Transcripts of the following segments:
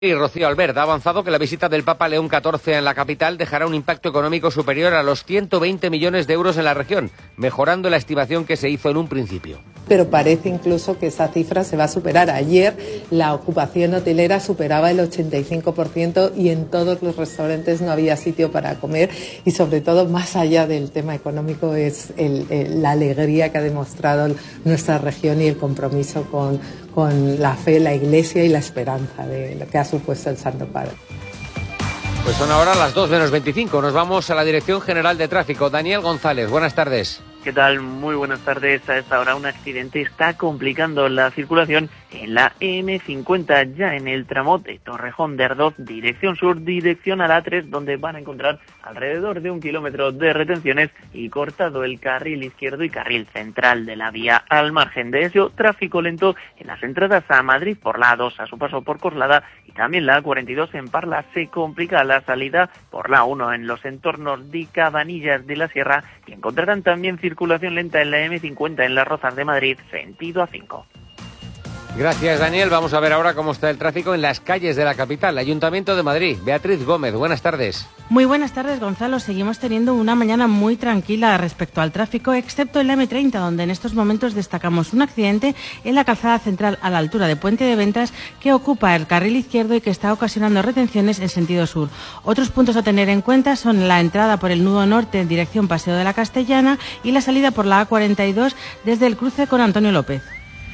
Y Rocío Albert ha avanzado que la visita del Papa León XIV en la capital dejará un impacto económico superior a los 120 millones de euros en la región, mejorando la estimación que se hizo en un principio. Pero parece incluso que esa cifra se va a superar. Ayer la ocupación hotelera superaba el 85% y en todos los restaurantes no había sitio para comer y sobre todo, más allá del tema económico, es la alegría que ha demostrado nuestra región y el compromiso con la fe, la Iglesia y la esperanza de lo que ha supuesto el Santo Padre. Pues son ahora las 2:25. Nos vamos a la Dirección General de Tráfico. Daniel González, buenas tardes. ¿Qué tal? Muy buenas tardes. A esta hora un accidente está complicando la circulación en la M50, ya en el tramo de Torrejón de Ardoz, dirección sur, dirección a la A3, donde van a encontrar alrededor de 1 kilómetro de retenciones y cortado el carril izquierdo y carril central de la vía. Al margen de eso, tráfico lento en las entradas a Madrid por la A2 a su paso por Coslada y también la A42 en Parla. Se complica la salida por la A1 en los entornos de Cabanillas de la Sierra y encontrarán también circulación lenta en la M50 en las Rozas de Madrid, sentido A5. Gracias, Daniel. Vamos a ver ahora cómo está el tráfico en las calles de la capital. Ayuntamiento de Madrid. Beatriz Gómez, buenas tardes. Muy buenas tardes, Gonzalo. Seguimos teniendo una mañana muy tranquila respecto al tráfico, excepto en la M30, donde en estos momentos destacamos un accidente en la calzada central a la altura de Puente de Ventas que ocupa el carril izquierdo y que está ocasionando retenciones en sentido sur. Otros puntos a tener en cuenta son la entrada por el nudo norte en dirección Paseo de la Castellana y la salida por la A42 desde el cruce con Antonio López.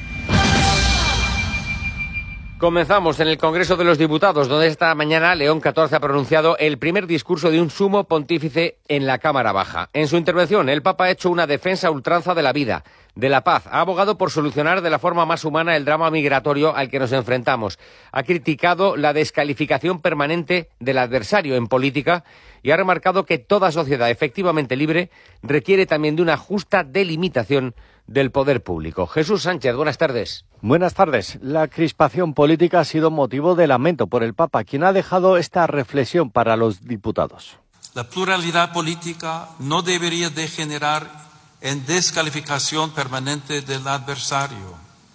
Comenzamos en el Congreso de los Diputados, donde esta mañana León XIV ha pronunciado el primer discurso de un sumo pontífice en la Cámara Baja. En su intervención, el Papa ha hecho una defensa a ultranza de la vida, de la paz. Ha abogado por solucionar de la forma más humana el drama migratorio al que nos enfrentamos. Ha criticado la descalificación permanente del adversario en política y ha remarcado que toda sociedad efectivamente libre requiere también de una justa delimitación del poder público. Jesús Sánchez, buenas tardes. Buenas tardes. La crispación política ha sido motivo de lamento por el Papa, quien ha dejado esta reflexión para los diputados. La pluralidad política no debería degenerar en descalificación permanente del adversario.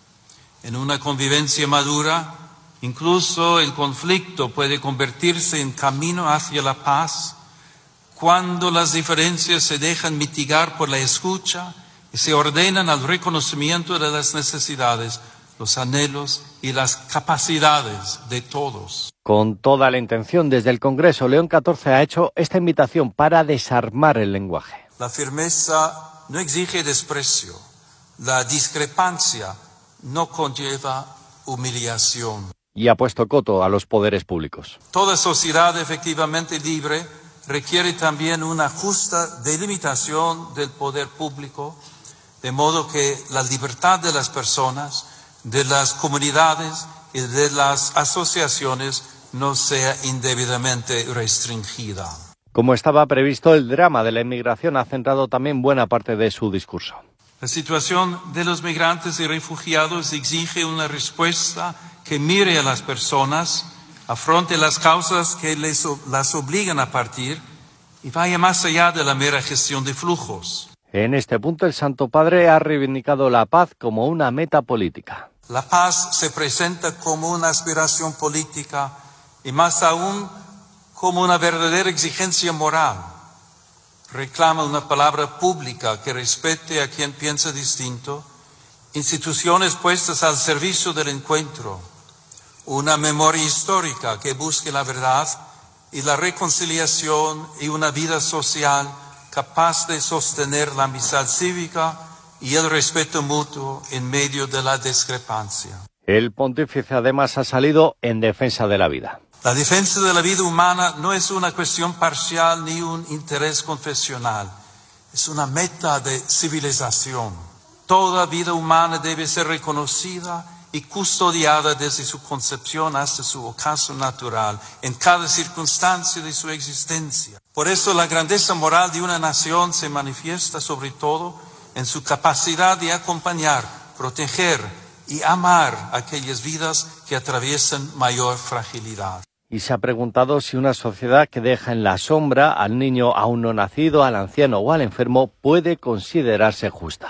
En una convivencia madura, incluso el conflicto puede convertirse en camino hacia la paz cuando las diferencias se dejan mitigar por la escucha y se ordenan al reconocimiento de las necesidades, los anhelos y las capacidades de todos. Con toda la intención, desde el Congreso, León XIV ha hecho esta invitación para desarmar el lenguaje. La firmeza no exige desprecio. La discrepancia no conlleva humillación. Y ha puesto coto a los poderes públicos. Toda sociedad efectivamente libre requiere también una justa delimitación del poder público, de modo que la libertad de las personas, de las comunidades y de las asociaciones no sea indebidamente restringida. Como estaba previsto, el drama de la inmigración ha centrado también buena parte de su discurso. La situación de los migrantes y refugiados exige una respuesta que mire a las personas, afronte las causas que las obligan a partir y vaya más allá de la mera gestión de flujos. En este punto, el Santo Padre ha reivindicado la paz como una meta política. La paz se presenta como una aspiración política y más aún como una verdadera exigencia moral. Reclama una palabra pública que respete a quien piensa distinto, instituciones puestas al servicio del encuentro, una memoria histórica que busque la verdad y la reconciliación y una vida social capaz de sostener la amistad cívica y el respeto mutuo en medio de la discrepancia. El pontífice además ha salido en defensa de la vida. La defensa de la vida humana no es una cuestión parcial ni un interés confesional, es una meta de civilización. Toda vida humana debe ser reconocida y custodiada desde su concepción hasta su ocaso natural, en cada circunstancia de su existencia. Por eso la grandeza moral de una nación se manifiesta sobre todo en su capacidad de acompañar, proteger y amar aquellas vidas que atraviesan mayor fragilidad. Y se ha preguntado si una sociedad que deja en la sombra al niño aún no nacido, al anciano o al enfermo puede considerarse justa.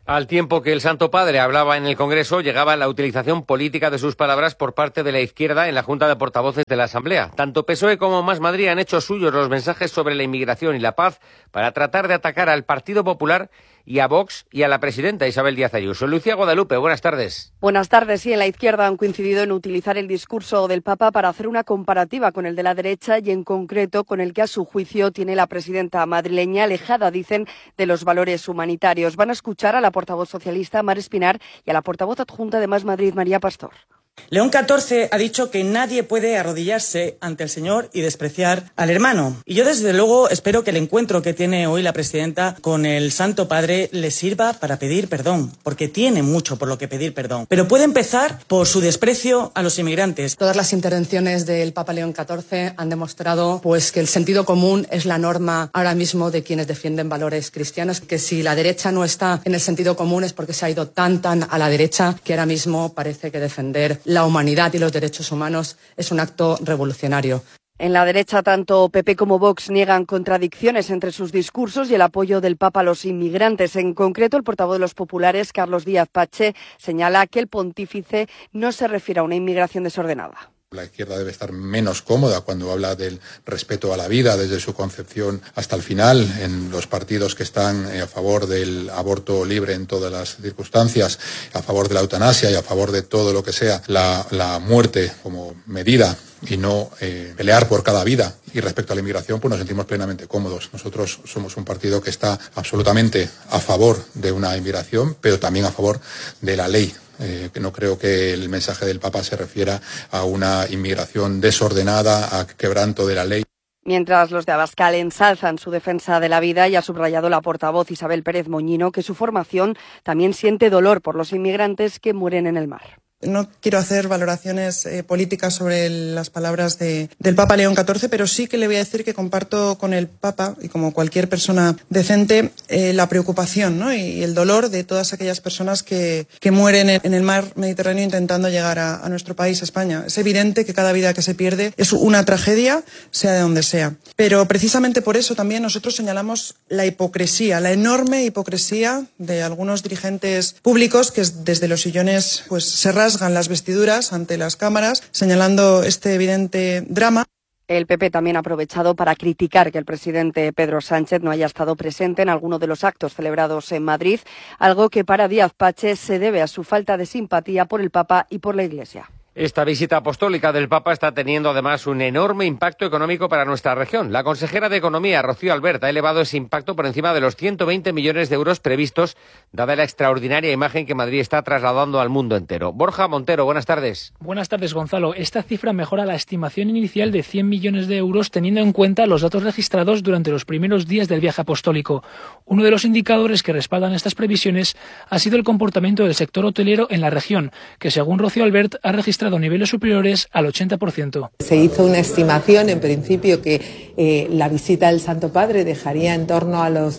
Al tiempo que el Santo Padre hablaba en el Congreso, llegaba la utilización política de sus palabras por parte de la izquierda en la Junta de Portavoces de la Asamblea. Tanto PSOE como Más Madrid han hecho suyos los mensajes sobre la inmigración y la paz para tratar de atacar al Partido Popular y a Vox y a la presidenta Isabel Díaz Ayuso. Lucía Guadalupe, buenas tardes. Buenas tardes. Sí, en la izquierda han coincidido en utilizar el discurso del Papa para hacer una comparativa con el de la derecha y en concreto con el que a su juicio tiene la presidenta madrileña, alejada, dicen, de los valores humanitarios. Van a escuchar a la portavoz socialista Mar Espinar y a la portavoz adjunta de Más Madrid, María Pastor. León XIV ha dicho que nadie puede arrodillarse ante el Señor y despreciar al hermano. Y yo, desde luego, espero que el encuentro que tiene hoy la presidenta con el Santo Padre le sirva para pedir perdón, porque tiene mucho por lo que pedir perdón. Pero puede empezar por su desprecio a los inmigrantes. Todas las intervenciones del Papa León XIV han demostrado que el sentido común es la norma ahora mismo de quienes defienden valores cristianos, que si la derecha no está en el sentido común es porque se ha ido tan a la derecha que ahora mismo parece que defender la humanidad y los derechos humanos es un acto revolucionario. En la derecha, tanto PP como Vox niegan contradicciones entre sus discursos y el apoyo del Papa a los inmigrantes. En concreto, el portavoz de los populares, Carlos Díaz Pache, señala que el pontífice no se refiere a una inmigración desordenada. La izquierda debe estar menos cómoda cuando habla del respeto a la vida desde su concepción hasta el final, en los partidos que están a favor del aborto libre en todas las circunstancias, a favor de la eutanasia y a favor de todo lo que sea la muerte como medida y no pelear por cada vida. Y respecto a la inmigración, pues nos sentimos plenamente cómodos. Nosotros somos un partido que está absolutamente a favor de una inmigración, pero también a favor de la ley. Que no creo que el mensaje del Papa se refiera a una inmigración desordenada, a quebranto de la ley. Mientras los de Abascal ensalzan su defensa de la vida y ha subrayado la portavoz Isabel Pérez Moñino que su formación también siente dolor por los inmigrantes que mueren en el mar. No quiero hacer valoraciones políticas sobre las palabras del Papa León XIV, pero sí que le voy a decir que comparto con el Papa y como cualquier persona decente la preocupación, ¿no? y el dolor de todas aquellas personas que mueren en el mar Mediterráneo intentando llegar a nuestro país, España. Es evidente que cada vida que se pierde es una tragedia, sea de donde sea. Pero precisamente por eso también nosotros señalamos la hipocresía, la enorme hipocresía de algunos dirigentes públicos que desde los sillones se rasgan las vestiduras ante las cámaras, señalando este evidente drama. El PP también ha aprovechado para criticar que el presidente Pedro Sánchez no haya estado presente en alguno de los actos celebrados en Madrid, algo que para Díaz Pache se debe a su falta de simpatía por el Papa y por la Iglesia. Esta visita apostólica del Papa está teniendo además un enorme impacto económico para nuestra región. La consejera de Economía, Rocío Albert, ha elevado ese impacto por encima de los 120 millones de euros previstos, dada la extraordinaria imagen que Madrid está trasladando al mundo entero. Borja Montero, buenas tardes. Buenas tardes, Gonzalo. Esta cifra mejora la estimación inicial de 100 millones de euros teniendo en cuenta los datos registrados durante los primeros días del viaje apostólico. Uno de los indicadores que respaldan estas previsiones ha sido el comportamiento del sector hotelero en la región, que según Rocío Albert ha registrado niveles superiores al 80%. Se hizo una estimación, en principio, que la visita del Santo Padre dejaría en torno a los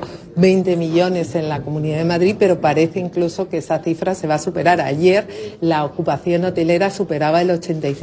120 millones en la Comunidad de Madrid, pero parece incluso que esa cifra se va a superar. Ayer la ocupación hotelera superaba el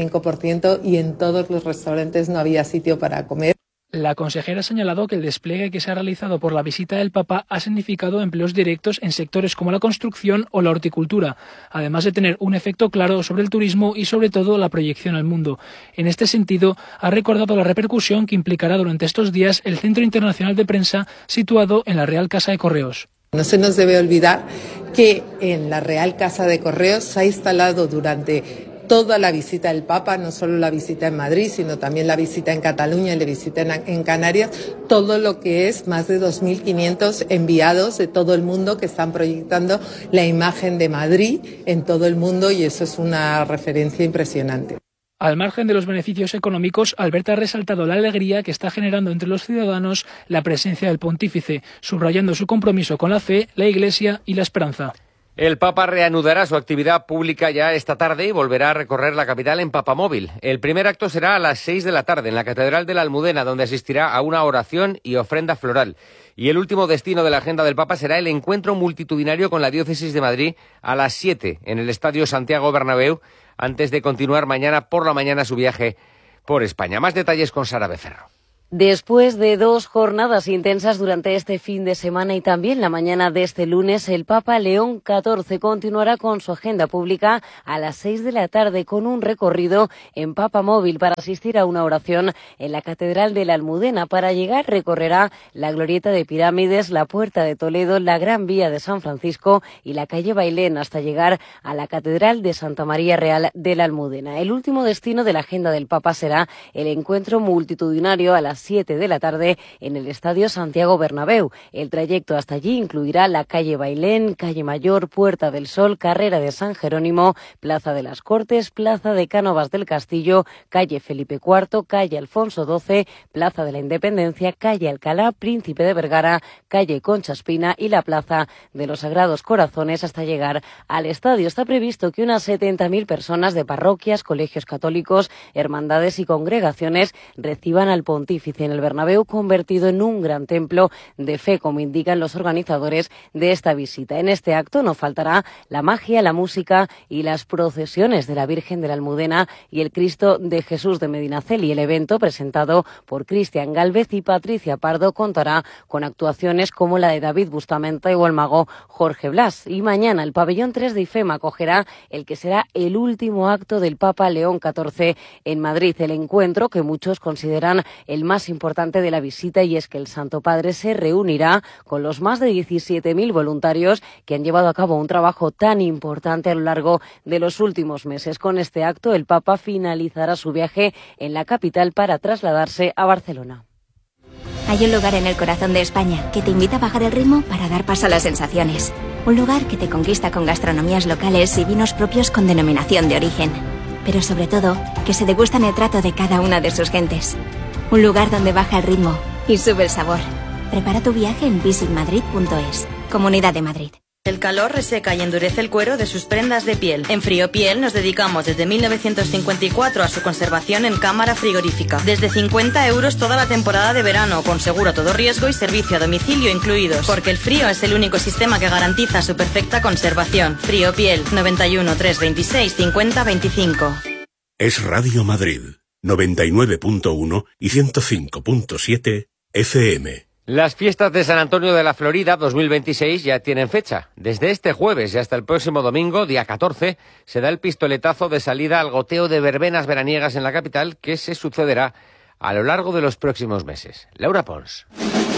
85% y en todos los restaurantes no había sitio para comer. La consejera ha señalado que el despliegue que se ha realizado por la visita del Papa ha significado empleos directos en sectores como la construcción o la horticultura, además de tener un efecto claro sobre el turismo y sobre todo la proyección al mundo. En este sentido, ha recordado la repercusión que implicará durante estos días el Centro Internacional de Prensa situado en la Real Casa de Correos. No se nos debe olvidar que en la Real Casa de Correos se ha instalado durante toda la visita del Papa, no solo la visita en Madrid, sino también la visita en Cataluña y la visita en Canarias, todo lo que es más de 2.500 enviados de todo el mundo que están proyectando la imagen de Madrid en todo el mundo y eso es una referencia impresionante. Al margen de los beneficios económicos, Albert ha resaltado la alegría que está generando entre los ciudadanos la presencia del pontífice, subrayando su compromiso con la fe, la Iglesia y la esperanza. El Papa reanudará su actividad pública ya esta tarde y volverá a recorrer la capital en papamóvil. El primer acto será a las 6 de la tarde en la Catedral de la Almudena, donde asistirá a una oración y ofrenda floral. Y el último destino de la agenda del Papa será el encuentro multitudinario con la Diócesis de Madrid a las 7 en el Estadio Santiago Bernabéu, antes de continuar mañana por la mañana su viaje por España. Más detalles con Sara Becerro. Después de 2 jornadas intensas durante este fin de semana y también la mañana de este lunes, el Papa León XIV continuará con su agenda pública a las 6 de la tarde con un recorrido en Papa Móvil para asistir a una oración en la Catedral de la Almudena. Para llegar recorrerá la Glorieta de Pirámides, la Puerta de Toledo, la Gran Vía de San Francisco y la calle Bailén hasta llegar a la Catedral de Santa María Real de la Almudena. El último destino de la agenda del Papa será el encuentro multitudinario a las 7 de la tarde en el Estadio Santiago Bernabéu. El trayecto hasta allí incluirá la calle Bailén, calle Mayor, Puerta del Sol, carrera de San Jerónimo, Plaza de las Cortes, Plaza de Cánovas del Castillo, calle Felipe IV, calle Alfonso XII, Plaza de la Independencia, calle Alcalá, Príncipe de Vergara, calle Concha Espina y la Plaza de los Sagrados Corazones hasta llegar al estadio. Está previsto que unas 70.000 personas de parroquias, colegios católicos, hermandades y congregaciones reciban al pontífice en el Bernabéu, convertido en un gran templo de fe, como indican los organizadores de esta visita. En este acto no faltará la magia, la música y las procesiones de la Virgen de la Almudena y el Cristo de Jesús de Medinaceli. El evento, presentado por Cristian Gálvez y Patricia Pardo, contará con actuaciones como la de David Bustamante o el mago Jorge Blas. Y mañana el pabellón 3 de IFEMA acogerá el que será el último acto del Papa León XIV en Madrid. El encuentro que muchos consideran el más importante de la visita, y es que el Santo Padre se reunirá con los más de 17.000 voluntarios que han llevado a cabo un trabajo tan importante a lo largo de los últimos meses. Con este acto, el Papa finalizará su viaje en la capital para trasladarse a Barcelona. Hay un lugar en el corazón de España que te invita a bajar el ritmo para dar paso a las sensaciones. Un lugar que te conquista con gastronomías locales y vinos propios con denominación de origen. Pero sobre todo, que se degustan el trato de cada una de sus gentes. Un lugar donde baja el ritmo y sube el sabor. Prepara tu viaje en visitmadrid.es. Comunidad de Madrid. El calor reseca y endurece el cuero de sus prendas de piel. En Friopiel nos dedicamos desde 1954 a su conservación en cámara frigorífica. Desde 50 € toda la temporada de verano, con seguro a todo riesgo y servicio a domicilio incluidos. Porque el frío es el único sistema que garantiza su perfecta conservación. Friopiel, 91 326 50 25. Es Radio Madrid, 99.1 y 105.7 FM. Las fiestas de San Antonio de la Florida 2026 ya tienen fecha. Desde este jueves y hasta el próximo domingo, día 14, se da el pistoletazo de salida al goteo de verbenas veraniegas en la capital, que se sucederá a lo largo de los próximos meses. Laura Pons.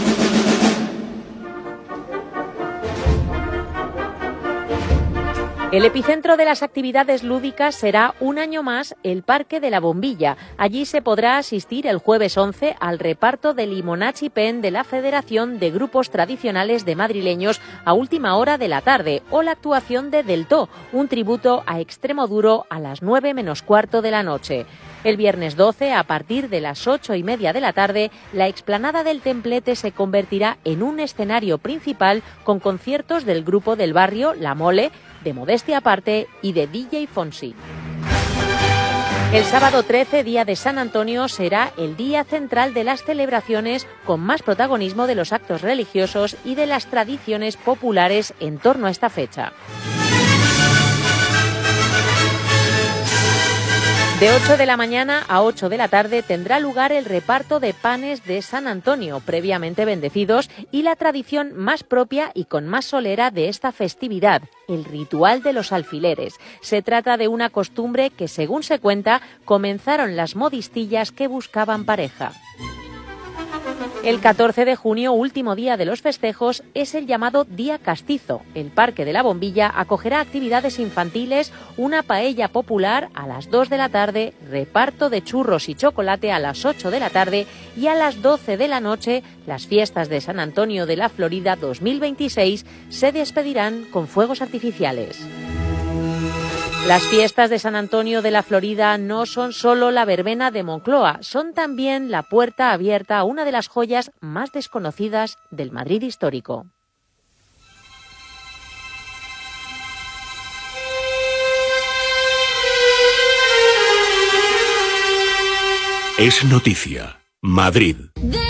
El epicentro de las actividades lúdicas será un año más el Parque de la Bombilla. Allí se podrá asistir el jueves 11 al reparto de Limonachi Pen de la Federación de Grupos Tradicionales de Madrileños a última hora de la tarde, o la actuación de Deltó, un tributo a Extremoduro a las 9 menos cuarto de la noche. El viernes 12, a partir de las 8:30 de la tarde, la explanada del Templete se convertirá en un escenario principal con conciertos del grupo del barrio La Mole, de Modestia Aparte y de DJ Fonsi. El sábado 13, día de San Antonio, será el día central de las celebraciones, con más protagonismo de los actos religiosos y de las tradiciones populares en torno a esta fecha. De 8 de la mañana a 8 de la tarde tendrá lugar el reparto de panes de San Antonio, previamente bendecidos, y la tradición más propia y con más solera de esta festividad, el ritual de los alfileres. Se trata de una costumbre que, según se cuenta, comenzaron las modistillas que buscaban pareja. El 14 de junio, último día de los festejos, es el llamado Día Castizo. El Parque de la Bombilla acogerá actividades infantiles, una paella popular a las 2 de la tarde, reparto de churros y chocolate a las 8 de la tarde y a las 12 de la noche, las fiestas de San Antonio de la Florida 2026 se despedirán con fuegos artificiales. Las fiestas de San Antonio de la Florida no son solo la verbena de Moncloa, son también la puerta abierta a una de las joyas más desconocidas del Madrid histórico. Es noticia. Madrid.